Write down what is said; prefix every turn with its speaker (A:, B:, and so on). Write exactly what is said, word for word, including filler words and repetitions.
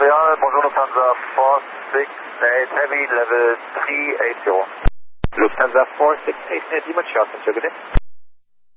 A: Royal, bonjour Lufthansa four six eight Heavy, level three eight zero.
B: Lufthansa four six eight Heavy, much short, good day.